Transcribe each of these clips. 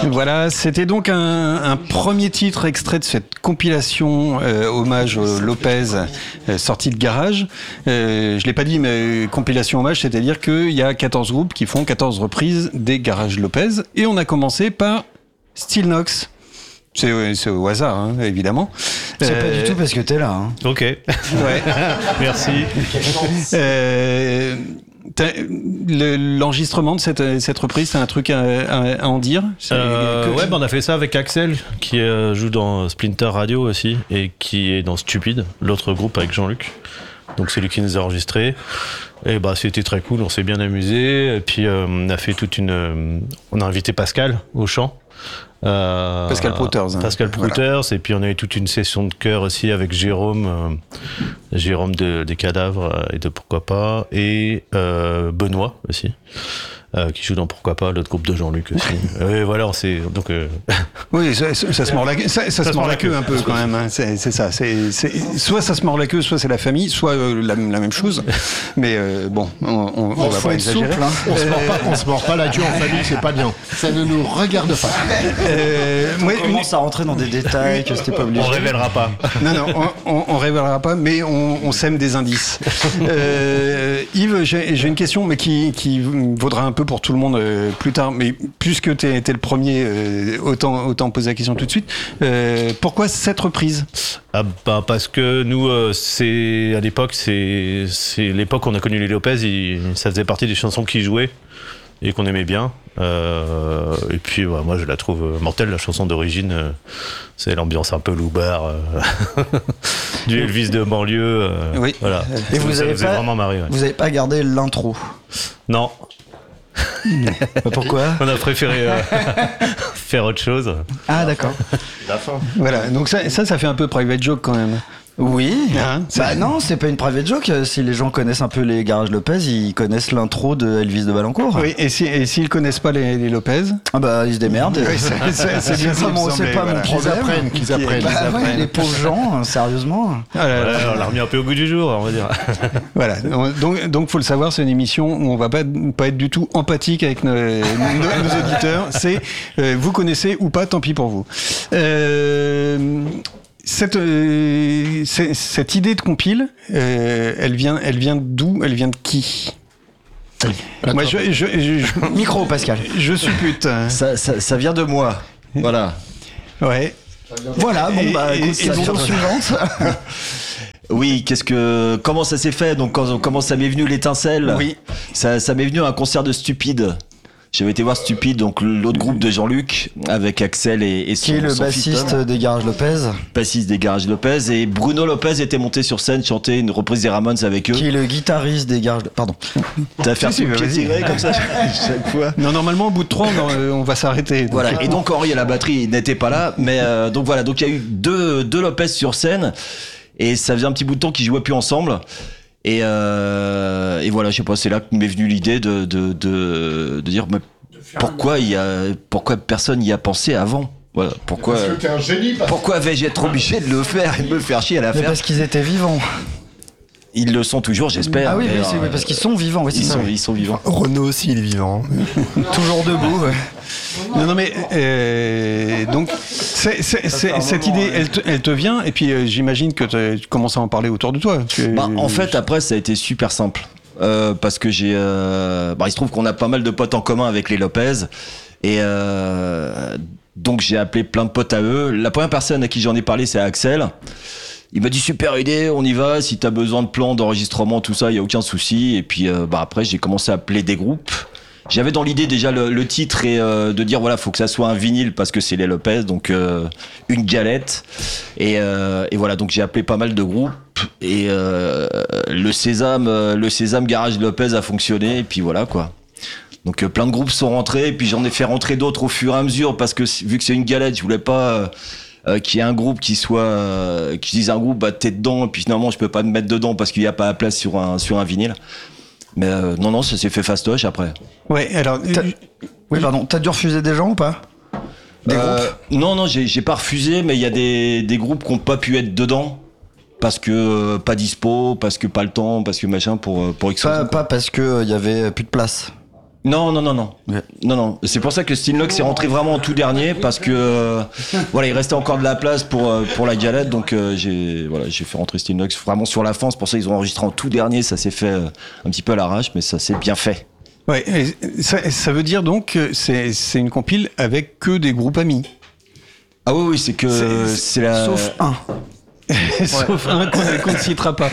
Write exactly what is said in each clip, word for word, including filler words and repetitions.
Voilà, c'était donc un, un premier titre extrait de cette compilation euh, hommage au Lopez euh, sortie de Garage. Euh, je l'ai pas dit, mais compilation hommage, c'est-à-dire qu'il y a quatorze groupes qui font quatorze reprises des Garage Lopez. Et on a commencé par Still Knox. C'est, c'est au hasard, hein, évidemment. C'est euh, pas du tout parce que t'es là. Hein. Ok. Ouais. Merci. Euh, le, l'enregistrement de cette, cette reprise, t'as un truc à, à, à en dire? euh, que... Ouais, bah on a fait ça avec Axel, qui euh, joue dans Splinter Radio aussi, et qui est dans Stupide, l'autre groupe avec Jean-Luc. Donc c'est lui qui nous a enregistrés. Et bah c'était très cool, on s'est bien amusé. Et puis euh, on a fait toute une... Euh, on a invité Pascal au chant. Euh, Pascal Prouters. Hein. Pascal Prouters, voilà. Et puis on a eu toute une session de chœur aussi avec Jérôme, euh, Jérôme de, des Cadavres et de Pourquoi pas, et euh, Benoît aussi, euh, qui joue dans Pourquoi pas, l'autre groupe de Jean-Luc aussi. Et voilà, on s'est donc. Euh... Oui, ça, ça, ça se mord la queue, ça, ça, ça se mord la queue un peu quand même. Hein. C'est, c'est ça. C'est, c'est, soit ça se mord la queue, soit c'est la famille, soit euh, la, la même chose. Mais euh, bon, on, on, on va pas exagérer. Souple, hein. On se mord pas, on se mord pas la queue en famille, c'est pas bien. Ça ne nous regarde pas. Euh, on ouais, commence à rentrer dans des détails que c'était pas obligé. On révélera pas. Non, non, on, on, on révélera pas, mais on, on sème des indices. Euh, Yves, j'ai, j'ai une question, mais qui, qui vaudra un peu pour tout le monde euh, plus tard. Mais puisque t'es, t'es le premier, euh, autant, autant poser la question tout de suite. Euh, pourquoi cette reprise? Ah bah parce que nous, euh, c'est à l'époque, c'est, c'est l'époque où on a connu les Lopez. Il, ça faisait partie des chansons qu'ils jouaient et qu'on aimait bien. Euh, et puis bah, moi je la trouve mortelle, la chanson d'origine. Euh, c'est l'ambiance un peu loupard euh, du Elvis de banlieue. Euh, oui. Voilà. Et vous ça avez nous faisait pas, vraiment marrer. Ouais. Vous avez pas gardé l'intro? Non. Pourquoi? On a préféré euh, faire autre chose. Ah d'accord. La fin. Voilà, donc ça, ça, ça fait un peu private joke quand même. Oui. Hein, bah non, c'est pas une private joke. Si les gens connaissent un peu les Garage Lopez, ils connaissent l'intro de Elvis de Balancourt. Oui, et, si, et s'ils connaissent pas les, les Lopez, ah bah ils se démerdent. oui, c'est, c'est, c'est bien c'est pas, mon, c'est pas voilà. mon Qu'ils problème. apprennent, qu'ils apprennent. Bah, qu'ils ouais, apprennent. les pauvres gens, sérieusement. Ah là là. Voilà, on l'a remis un peu au goût du jour, on va dire. Voilà, donc donc faut le savoir, c'est une émission où on va pas pas être du tout empathique avec nos, nos, nos auditeurs. C'est euh, vous connaissez ou pas, tant pis pour vous. Euh, cette euh, c'est, cette idée de compile, euh, elle vient elle vient d'où? Elle vient de qui? Attends. Moi, je, je, je, je, Micro, Pascal. je suis pute. Ça, ça, ça vient de moi. Voilà. Ouais. Voilà, bon bah Et- écoute, et- et question donc- suivante. Oui, qu'est-ce que, comment ça s'est fait? Donc, quand, comment ça m'est venu l'étincelle? Oui. Ça, ça m'est venu à un concert de Stupide. J'avais été voir Stupide, donc l'autre groupe de Jean-Luc, avec Axel et, et son, Qui est le son bassiste filleul. des Garage Lopez? Bassiste des Garage Lopez. Et Bruno Lopez était monté sur scène, chanter une reprise des Ramones avec eux. Qui est le guitariste des Garage... Pardon. T'as fait un Si, si, pied vas-y. tiré comme ça chaque fois. Non, normalement, au bout de trois, on, on va s'arrêter. Donc, Voilà. Et donc Henri à la batterie il n'était pas là, mais euh, donc voilà. Donc il y a eu deux, deux Lopez sur scène, et ça faisait un petit bout de temps qu'ils jouaient plus ensemble. Et, euh, et voilà, je sais pas, c'est là que m'est venue l'idée de, de, de, de dire mais pourquoi il y a, pourquoi personne n'y a pensé avant. Voilà. Pourquoi, Parce que t'es un génie. Parce... pourquoi vais-je être obligé de le faire et de me faire chier à la Mais faire? parce qu'ils étaient vivants. Ils le sont toujours, j'espère. Ah oui, mais, oui, c'est, euh, oui, parce qu'ils sont vivants. Oui, c'est ils ça, sont, oui. ils sont vivants. Renaud aussi, il est vivant. Toujours debout. Ouais. Non, non, mais euh, donc c'est, c'est, c'est, cette idée, elle te, elle te vient, et puis euh, j'imagine que t'as- tu commences à en parler autour de toi. Tu- Bah, en fait, après, ça a été super simple. Euh, parce que j'ai. Euh... Bah, il se trouve qu'on a pas mal de potes en commun avec les Lopez. Et euh... donc, j'ai appelé plein de potes à eux. La première personne à qui j'en ai parlé, c'est Axel. Il m'a dit super idée, on y va. Si t'as besoin de plans, d'enregistrement, tout ça, il y a aucun souci. Et puis, euh, bah, après, j'ai commencé à appeler des groupes. J'avais dans l'idée déjà le, le titre et euh, de dire voilà, faut que ça soit un vinyle parce que c'est les Lopez, donc euh, une galette. Et, euh, et voilà, donc j'ai appelé pas mal de groupes et euh, le Sésame, euh, le Sésame Garage Lopez a fonctionné et puis voilà quoi. Donc euh, plein de groupes sont rentrés et puis j'en ai fait rentrer d'autres au fur et à mesure parce que vu que c'est une galette, je voulais pas euh, euh, qu'il y ait un groupe qui soit, euh, qui dise un groupe bah t'es dedans et puis finalement je peux pas me mettre dedans parce qu'il y a pas la place sur un sur un vinyle. Mais euh, non, non, ça s'est fait fastoche après. Ouais, alors. T'as- Oui, pardon. T'as dû refuser des gens ou pas? Des Euh, groupes? Non, non, j'ai, j'ai pas refusé, mais il y a des, des groupes qui n'ont pas pu être dedans. Parce que euh, pas dispo, parce que pas le temps, parce que machin, pour, euh, pour X Pas, raisons. pas parce que il y avait plus de place. Non, non, non, non. Ouais. Non, non. C'est pour ça que Stilnox est rentré vraiment en tout dernier parce que euh, voilà, il restait encore de la place pour euh, pour la galette, donc euh, j'ai voilà, j'ai fait rentrer Stilnox vraiment sur la fin. C'est pour ça qu'ils ont enregistré en tout dernier. Ça s'est fait euh, un petit peu à l'arrache, mais ça s'est bien fait. Ouais, et ça, ça veut dire donc que c'est c'est une compile avec que des groupes amis. Ah oui, oui, c'est que C'est- c'est la. Sauf un. Sauf un qu'on qu'on ne citera pas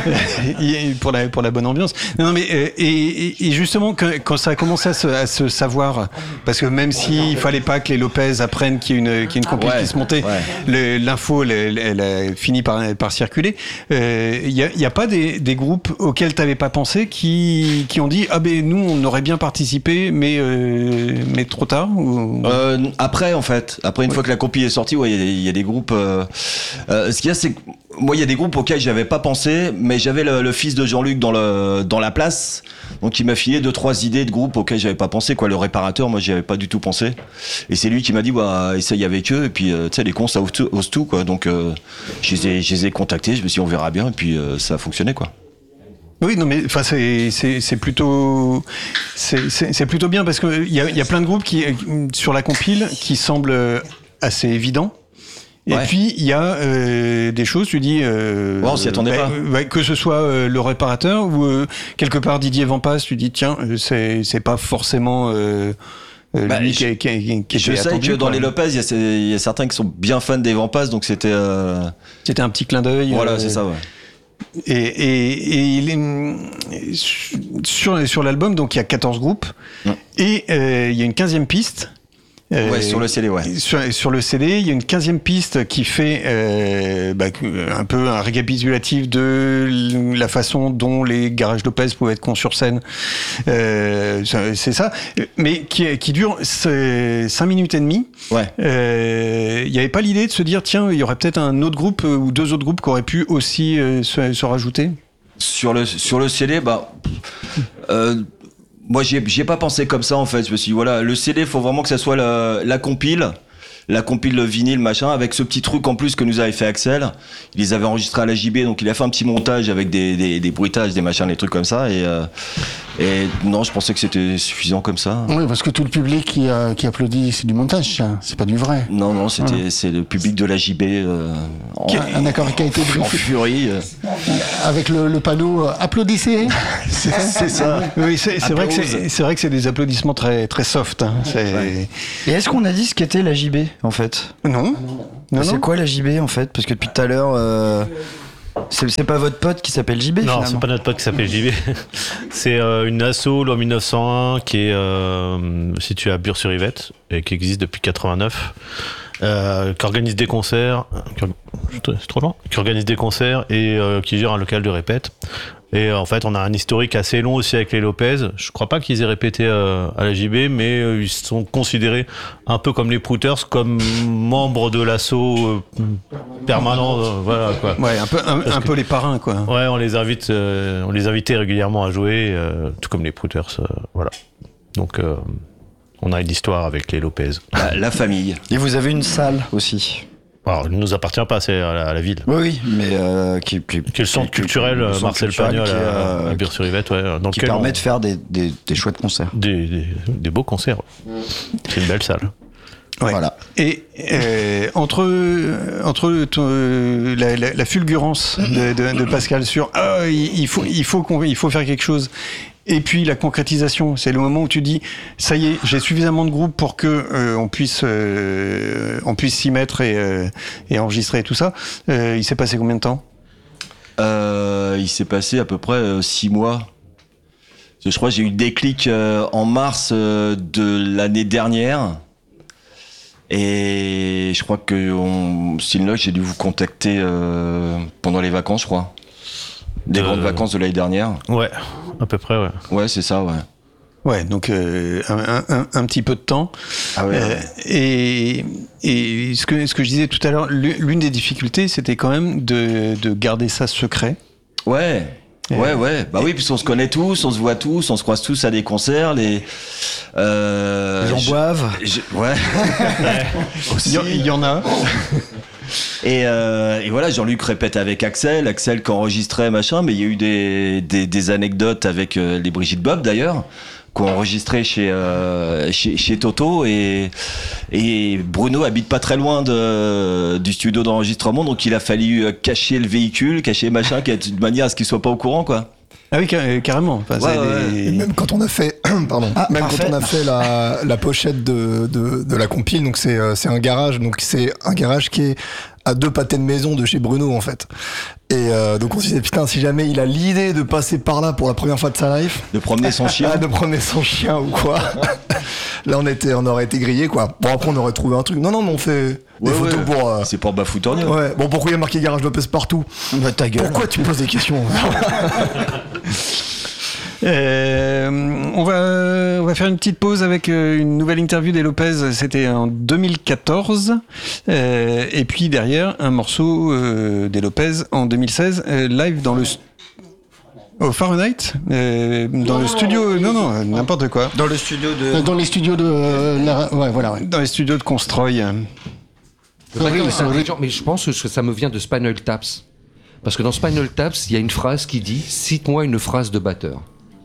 Il- pour la pour la bonne ambiance. Non, non mais euh, et, et justement quand, quand ça a commencé à se, à se savoir, parce que même s'il fallait pas que les Lopez apprennent qu'il y a une qu'il y a une compil Ouais, qui se montait, ouais. le- l'info elle, elle- elle a fini par par circuler. Euh, Il y a il y a pas des des groupes auxquels t'avais pas pensé qui qui ont dit ah ben nous on aurait bien participé mais euh, mais trop tard ou... Euh, après, en fait, après une fois que la compil est sortie, ouais, il y a des- il y, a des groupes. Euh, euh, ce qu'il y a, c'est que moi, il y a des groupes auxquels j'avais pas pensé, mais j'avais le, le fils de Jean-Luc dans le dans la place, donc il m'a filé deux trois idées de groupes auxquels j'avais pas pensé. Quoi, le réparateur, moi, j'y avais pas du tout pensé, et c'est lui qui m'a dit, bah, essaye avec eux, et puis euh, tu sais, les cons, ça ose tout, ose tout, quoi. Donc, euh, je les ai, je les ai contactés, je me suis dit, on verra bien, et puis euh, ça a fonctionné, quoi. Oui, non, mais enfin, c'est c'est c'est plutôt c'est c'est c'est plutôt bien parce que il y a il y a plein de groupes qui sur la compile qui semblent assez évidents. Et Ouais. puis il y a euh, des choses, tu dis, euh, Ouais, on s'y attendait bah, pas. euh, ouais, que ce soit euh, le réparateur ou euh, quelque part Didier Vampas, tu dis tiens, euh, c'est c'est pas forcément euh, euh, Bah, lui je- qui, est- qui, est- qui Je était sais attendu, que dans quoi. les Lopez, il y, a ces- il y a certains qui sont bien fans des Vampas, donc c'était. Euh... C'était un petit clin d'œil. Voilà, euh, c'est ça, ouais. Et, et, et il est- sur, sur l'album, donc il y a quatorze groupes Mm. et euh, il y a une quinzième piste. Euh, Ouais, sur le C D, ouais. Sur, sur le C D, il y a une quinzième piste qui fait euh, bah, un peu un récapitulatif de la façon dont les garages Lopez pouvaient être cons sur scène. Euh, c'est ça, mais qui, qui dure cinq minutes et demie. Ouais. Euh, Il n'y avait pas l'idée de se dire tiens, il y aurait peut-être un autre groupe euh, ou deux autres groupes qui auraient pu aussi euh, se, se rajouter. Sur le, sur le C D, bah. Euh, moi, j'y ai, j'y ai pas pensé comme ça, en fait. Je me suis dit, voilà, le C D, faut vraiment que ça soit la, la compile. La compile, le vinyle, machin, avec ce petit truc en plus que nous avait fait Axel. Il les avait enregistrés à la J B, donc il a fait un petit montage avec des, des, des bruitages, des machins, des trucs comme ça. Et, euh, et non, je pensais que c'était suffisant comme ça. Oui, parce que tout le public qui, euh, qui applaudit, c'est du montage, ça. C'est pas du vrai. Non, non, c'était, c'est le public de la J B euh, en, Un, un accord qui a été en briefé furie. euh. avec le, le panneau euh, applaudissez. C'est ça. Oui, c'est c'est vrai que Applause. c'est c'est vrai que c'est des applaudissements très très soft. Hein. C'est- Ouais. Et est-ce qu'on a dit ce qu'était la J B en fait? Non, non, C'est non. quoi la J B en fait? Parce que depuis tout à l'heure, euh, c'est c'est pas votre pote qui s'appelle J B Non, finalement. c'est pas notre pote qui s'appelle J B. C'est euh, une asso, loi mille neuf cent un, qui est euh, située à Bure-sur-Yvette et qui existe depuis quatre-vingt-neuf, euh, qui organise des concerts, qui, c'est trop long, qui organise des concerts et euh, qui gère un local de répète. Et euh, en fait, on a un historique assez long aussi avec les Lopez. Je crois pas qu'ils aient répété euh, à la J B, mais euh, ils sont considérés un peu comme les Prouters, comme membres de l'assaut euh, permanent. euh, voilà quoi. Ouais, un peu un, Parce un que- peu les parrains quoi. Ouais, on les invite, euh, on les invitait régulièrement à jouer, euh, tout comme les Prouters, euh, voilà. Donc, euh, on a une histoire avec les Lopez. La, la famille. Et vous avez une salle aussi. Alors, il ne nous appartient pas, c'est à la, à la ville. Oui, oui, mais euh, qui, qui, Qui est le centre qui- culturel le euh, centre Marcel culturel Pagnol qui, à, euh, à Bure-sur-Yvette, ouais, dans qui lequel permet on- de faire des, des, des chouettes concerts. des, des, des beaux concerts. ouais. C'est une belle salle. Ouais. Voilà. Et euh, entre entre ton- la, la, la fulgurance de, de, de Pascal sur ah, il, il faut il faut qu'on il faut faire quelque chose. Et puis la concrétisation, c'est le moment où tu dis ça y est, j'ai suffisamment de groupes pour que euh, on puisse euh, on puisse s'y mettre et, euh, et enregistrer et tout ça. Euh, il s'est passé combien de temps? Euh, il s'est passé à peu près euh, six mois. Je crois que j'ai eu le déclic euh, en mars euh, de l'année dernière. Et je crois que on, Stilnox, j'ai dû vous contacter euh, pendant les vacances, je crois. Des Euh, grandes vacances de l'année dernière. Ouais, à peu près, ouais. Ouais, c'est ça, ouais. Ouais, donc euh, un, un, un petit peu de temps. Ah ouais. Euh, et et ce, que, ce que je disais tout à l'heure, l'une l'une des difficultés, c'était quand même de, de garder ça secret. Ouais. Ouais, ouais. Bah oui, puisqu'on se connaît tous, on se voit tous, on se croise tous à des concerts. Les, euh, Les gens je- boivent. je- ouais. Il y, en- il y en a. Et, euh, et voilà, Jean-Luc répète avec Axel, Axel qui enregistrait, machin, mais il y a eu des, des, des anecdotes avec euh, les Brigitte Bob d'ailleurs, qu'on enregistrait chez, euh, chez chez Toto et et Bruno habite pas très loin de du studio d'enregistrement, donc il a fallu cacher le véhicule, cacher machin, de manière à ce qu'il soit pas au courant, quoi. Ah oui, carrément. Enfin, ouais, ouais. Des... Et même quand on a fait, pardon, ah, même parfait. quand on a fait la, la pochette de, de, de la compile, donc c'est, c'est un garage, donc c'est un garage qui est à deux pâtés de maison de chez Bruno en fait. Et euh, donc on se disait putain, si jamais il a l'idée de passer par là pour la première fois de sa life, de promener son chien, ah, de promener son chien ou quoi, là on était, on aurait été grillé quoi. Bon après on aurait trouvé un truc. Non non mais on fait des ouais, photos ouais. pour. Euh... C'est pour Bafoutournier. Ouais. Bon pourquoi il y a marqué Garage Lopez partout? Bah, ta gueule. Pourquoi tu poses des questions? Euh, on va on va faire une petite pause avec euh, une nouvelle interview des Lopez. C'était en deux mille quatorze euh, et puis derrière un morceau euh, des Lopez en deux mille seize euh, live dans le st- au Fahrenheit euh, dans le studio non non n'importe quoi Dans le studio de. Dans les studios de. euh, la- Ouais, voilà. Ouais. dans les studios de Constroy. C'est horrible, c'est horrible. Mais je pense que ça me vient de Spinal Taps. Parce que dans Spinal Taps, il y a une phrase qui dit « Cite-moi une phrase de batteur ».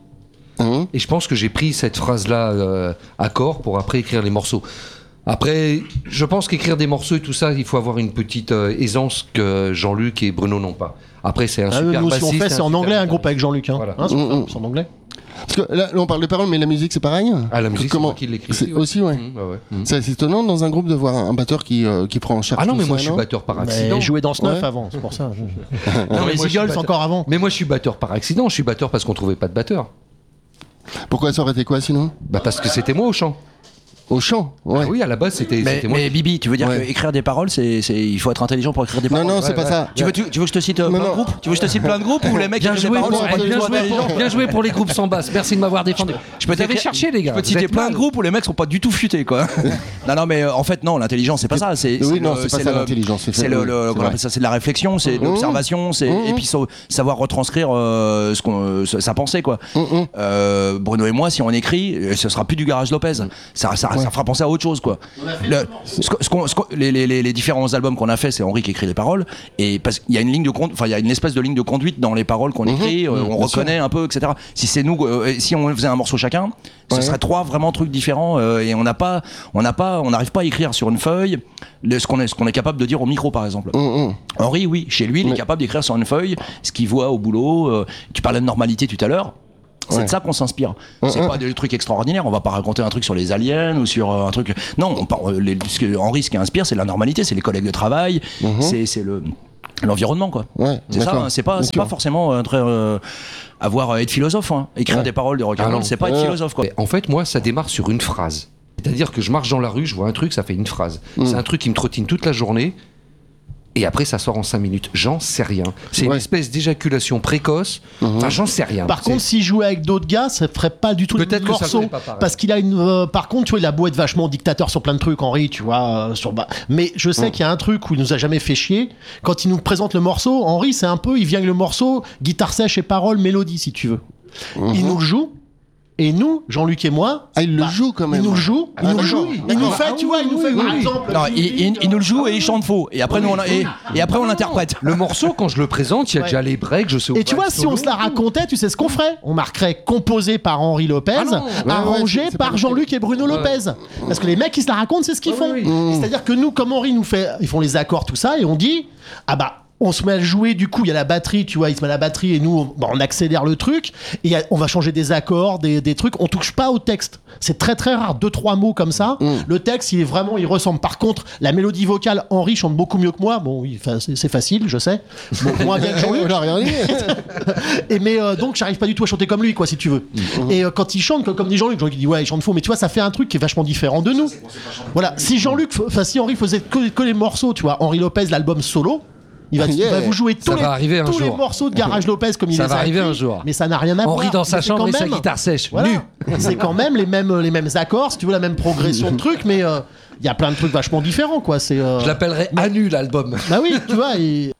Hum. Et je pense que j'ai pris cette phrase-là euh, à corps pour après écrire les morceaux. Après, je pense qu'écrire des morceaux et tout ça, il faut avoir une petite euh, aisance que Jean-Luc et Bruno n'ont pas. Après, c'est un Ah, super nous, si bassiste. on fait, c'est un en super anglais, un guitariste. groupe avec Jean-Luc. Hein. Voilà. Hein, c'est Mm, mm. c'est en anglais. Parce que là, là, on parle de paroles, mais la musique, c'est pareil. Ah, la musique, c'est Comment moi qui l'écris. C'est aussi, ouais. Mmh, ouais, ouais. Mmh. C'est assez étonnant dans un groupe de voir un batteur qui, euh, qui prend en charge. Ah non, tout mais ça, moi je suis non batteur par Mais accident. jouer dans Snuff Ouais. avant, c'est pour ça. Je- Non, Non, mais les moi, je suis Eagles, batteur. encore avant. Mais moi je suis batteur par accident, je suis batteur parce qu'on trouvait pas de batteur. Pourquoi ça aurait été quoi sinon? Bah parce que c'était moi au chant. Au chant, ouais. Ah oui, à la base c'était Mais, c'était moi. mais Bibi, tu veux dire Ouais. qu'écrire des paroles, c'est, c'est, il faut être intelligent pour écrire des Non, paroles. non, c'est ouais, pas ouais. ça. Tu veux, tu, tu veux que je te cite euh, Non, plein de non. groupes Tu veux que je te cite plein de groupes ou les mecs Bien écrivent des joué, paroles pour, sont pas du bien, tout joué intelligents? pour, bien joué pour les groupes sans basse. Merci de m'avoir défendu. Je peux Vous avez t'écrire- cherché les gars. Je peux te citer Vous êtes plein de mal. groupes où les mecs sont pas du tout futés quoi. non non mais euh, en fait non, l'intelligence c'est pas ça, c'est Oui, c'est non, le- c'est pas ça, le- l'intelligence, c'est C'est fait, le, oui, le- c'est qu'on vrai. appelle ça, c'est de la réflexion, c'est de l'observation, c'est Mmh. et puis sa- savoir retranscrire euh, ce qu'on euh, sa pensée quoi. Hum, hum. Euh, Bruno et moi, si on écrit, euh, ce sera plus du Garage Lopez. Ça, ça, ça fera penser à autre chose, quoi. Le- ce qu'on- ce qu'on- ce qu'on- les, les, les, les différents albums qu'on a fait, c'est Henri qui écrit les paroles, et parce qu'il y a une ligne de conduite, enfin il y a une espèce de ligne de conduite dans les paroles qu'on écrit, euh, on reconnaît un peu, et cetera. Si c'est nous, euh, si on faisait un morceau chacun, ce Ouais. serait trois vraiment trucs différents, euh, et on n'a pas, on n'a pas, on n'arrive pas à écrire sur une feuille le- ce qu'on est, ce qu'on est capable de dire au micro, par exemple. Hum, hum. Henri, oui, chez lui, il est Mais- capable d'écrire sur une feuille ce qu'il voit au boulot. euh, tu parlais de normalité tout à l'heure. C'est Ouais. de ça qu'on s'inspire. C'est Mhm. pas des trucs extraordinaires. On va pas raconter un truc sur les aliens ou sur euh, un truc. Non, on parle, les, ce que Henri, ce qui inspire, c'est la normalité, c'est les collègues de travail, Mhm. c'est, c'est le l'environnement, quoi. Ouais, C'est ça. d'accord. hein, c'est pas, c'est D'accord. pas forcément euh, très euh, avoir euh, être philosophe. Hein. Écrire Ouais. des paroles de rock and Ah roll, non. c'est pas être Ouais. philosophe, quoi. Mais en fait, moi, ça démarre sur une phrase. C'est-à-dire que je marche dans la rue, je vois un truc, ça fait une phrase. C'est un truc qui me trottine toute la journée. Et après, ça sort en cinq minutes. J'en sais rien. C'est une Ouais. espèce d'éjaculation précoce. Enfin, j'en sais rien. Par C'est- contre, s'il jouait avec d'autres gars, ça ferait pas du tout le Peut-être même que ça morceau. ferait pas pareil. Parce qu'il a une. euh, par contre, tu vois, il a beau être vachement dictateur sur plein de trucs, Henri, tu vois. euh, sur, bah, mais je sais qu'il y a un truc où il nous a jamais fait chier. Quand il nous présente le morceau, Henri, c'est un peu. Il vient avec le morceau, guitare sèche et paroles, mélodie, si tu veux. Il nous le joue. Et nous, Jean-Luc et moi. Ah, il le bah, joue quand même. Il nous le joue. Il Ah, nous le joue. d'accord. Il nous D'accord. fait, tu vois, il nous fait, par exemple. Non, il, il- il nous le joue et il chante faux. Et après, nous, on a- et, et après, on l'interprète. Le morceau, quand je le présente, il y a Ouais. déjà les breaks, je sais où Et tu va vois, le si on solo. se la racontait, tu sais ce qu'on ferait? On marquerait composé par Henri Lopez, Ah non, ouais, arrangé ouais, c'est- c'est par pas Jean-Luc et Bruno Ouais. Lopez. Parce que les mecs qui se la racontent, c'est ce qu'ils Ah font. oui, oui. C'est-à-dire que nous, comme Henri nous fait, ils font les accords, tout ça, et on dit, ah bah, on se met à jouer, du coup, il y a la batterie, tu vois, il se met à la batterie, et nous, on, bah, on accélère le truc, et il y a- on va changer des accords, des, des trucs, on touche pas au texte. C'est très très rare, deux, trois mots comme ça. Le texte, il est vraiment, il ressemble. Par contre, la mélodie vocale, Henri chante beaucoup mieux que moi. Bon, oui, enfin, c'est c'est facile, je sais. Bon, moins bien que Jean-Luc. On a rien dit. Et mais euh, donc j'arrive pas du tout à chanter comme lui quoi si tu veux. Et euh, quand il chante comme, comme dit Jean-Luc, Jean-Luc dit ouais il chante faux mais tu vois ça fait un truc qui est vachement différent de nous. Voilà, si Jean-Luc enfin si Henri faisait que, que les morceaux, tu vois, Henri Lopez l'album solo, il va, il Yeah. va vous jouer tous, Ça les, va arriver un tous les jour. morceaux de Garage Lopez comme il Ça les va a arriver écrits, un jour. mais ça n'a rien à voir. Henri dans sa Mais c'est chambre quand et sa même- guitare sèche. Voilà. Nu. C'est quand même les mêmes les mêmes accords, si tu veux la même progression de trucs, mais euh, il y a plein de trucs vachement différents quoi. C'est euh, Je l'appellerais Anu l'album. bah oui, tu vois. Et...